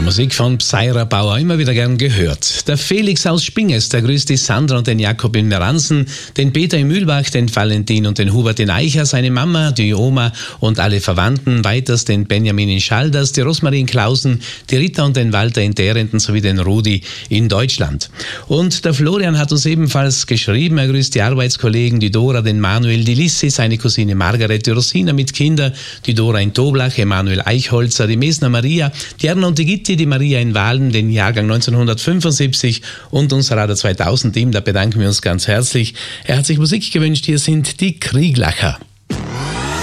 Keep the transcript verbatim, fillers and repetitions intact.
Musik von Psyra Bauer, immer wieder gern gehört. Der Felix aus Spinges, der grüßt die Sandra und den Jakob in Meransen, den Peter in Mühlbach, den Valentin und den Hubert in Eicher, seine Mama, die Oma und alle Verwandten, weiters den Benjamin in Schalders, die Rosmarie in Klausen, die Rita und den Walter in Derenden sowie den Rudi in Deutschland. Und der Florian hat uns ebenfalls geschrieben, er grüßt die Arbeitskollegen, die Dora, den Manuel, die Lissi, seine Cousine Margaret, die Rosina mit Kindern, die Dora in Toblach, Emanuel Eichholzer, die Mesner Maria, die Erna und die Gitti, die Maria in Wahlen, den Jahrgang neunzehnhundertfünfundsiebzig und unser Radio zweitausend Team, da bedanken wir uns ganz herzlich. Er hat sich Musik gewünscht, hier sind die Krieglacher.